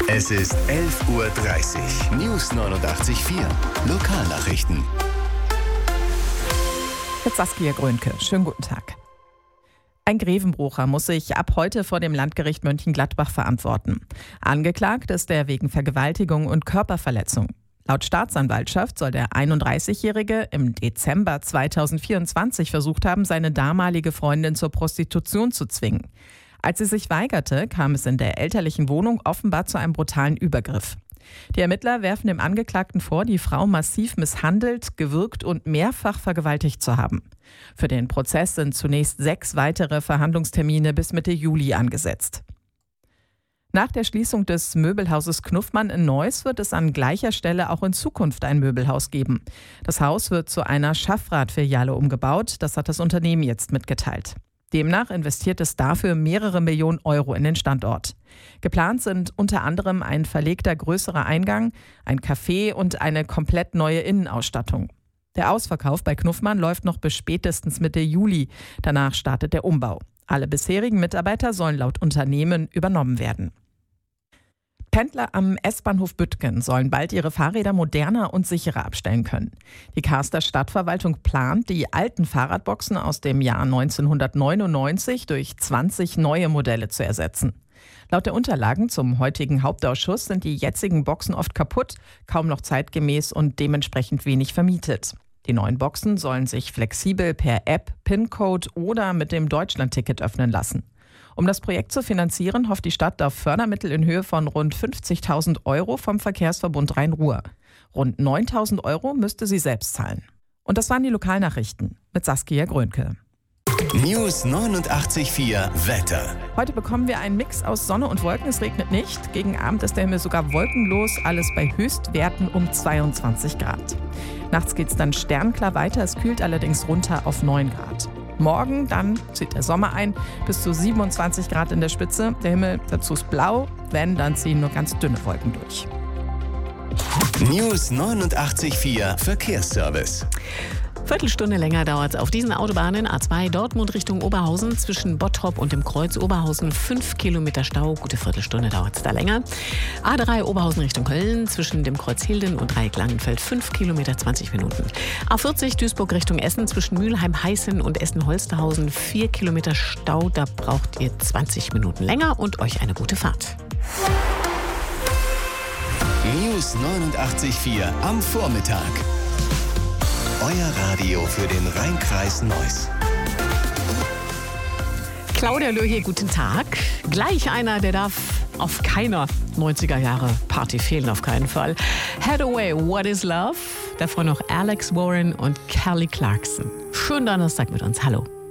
Es ist 11:30 Uhr. News 89.4. Lokalnachrichten. Mit Saskia Grönke. Schönen guten Tag. Ein Grevenbrucher muss sich ab heute vor dem Landgericht Mönchengladbach verantworten. Angeklagt ist er wegen Vergewaltigung und Körperverletzung. Laut Staatsanwaltschaft soll der 31-Jährige im Dezember 2024 versucht haben, seine damalige Freundin zur Prostitution zu zwingen. Als sie sich weigerte, kam es in der elterlichen Wohnung offenbar zu einem brutalen Übergriff. Die Ermittler werfen dem Angeklagten vor, die Frau massiv misshandelt, gewürgt und mehrfach vergewaltigt zu haben. Für den Prozess sind zunächst 6 weitere Verhandlungstermine bis Mitte Juli angesetzt. Nach der Schließung des Möbelhauses Knuffmann in Neuss wird es an gleicher Stelle auch in Zukunft ein Möbelhaus geben. Das Haus wird zu einer Schaffrat-Filiale umgebaut, das hat das Unternehmen jetzt mitgeteilt. Demnach investiert es dafür mehrere Millionen Euro in den Standort. Geplant sind unter anderem ein verlegter größerer Eingang, ein Café und eine komplett neue Innenausstattung. Der Ausverkauf bei Knuffmann läuft noch bis spätestens Mitte Juli. Danach startet der Umbau. Alle bisherigen Mitarbeiter sollen laut Unternehmen übernommen werden. Pendler am S-Bahnhof Büttgen sollen bald ihre Fahrräder moderner und sicherer abstellen können. Die Kaster Stadtverwaltung plant, die alten Fahrradboxen aus dem Jahr 1999 durch 20 neue Modelle zu ersetzen. Laut der Unterlagen zum heutigen Hauptausschuss sind die jetzigen Boxen oft kaputt, kaum noch zeitgemäß und dementsprechend wenig vermietet. Die neuen Boxen sollen sich flexibel per App, PIN-Code oder mit dem Deutschland-Ticket öffnen lassen. Um das Projekt zu finanzieren, hofft die Stadt auf Fördermittel in Höhe von rund 50.000 Euro vom Verkehrsverbund Rhein-Ruhr. Rund 9.000 Euro müsste sie selbst zahlen. Und das waren die Lokalnachrichten mit Saskia Grönke. News 89.4 Wetter. Heute bekommen wir einen Mix aus Sonne und Wolken. Es regnet nicht. Gegen Abend ist der Himmel sogar wolkenlos. Alles bei Höchstwerten um 22 Grad. Nachts geht es dann sternklar weiter. Es kühlt allerdings runter auf 9 Grad. Morgen, dann zieht der Sommer ein, bis zu 27 Grad in der Spitze. Der Himmel dazu ist blau, wenn, dann ziehen nur ganz dünne Wolken durch. News 89.4 Verkehrsservice. Viertelstunde länger dauert es auf diesen Autobahnen. A2 Dortmund Richtung Oberhausen zwischen Bottrop und dem Kreuz Oberhausen 5 Kilometer Stau. Gute Viertelstunde dauert es da länger. A3 Oberhausen Richtung Köln zwischen dem Kreuz Hilden und Dreieck Langenfeld 5 Kilometer 20 Minuten. A40 Duisburg Richtung Essen zwischen Mülheim-Heißen und Essen-Holsterhausen 4 Kilometer Stau. Da braucht ihr 20 Minuten länger und euch eine gute Fahrt. News 89.4 am Vormittag. Euer Radio für den Rhein-Kreis Neuss. Claudia Löh hier, guten Tag. Gleich einer, der darf auf keiner 90er-Jahre-Party fehlen, auf keinen Fall. Hathaway, What is Love? Davor noch Alex Warren und Kelly Clarkson. Schönen Donnerstag mit uns. Hallo.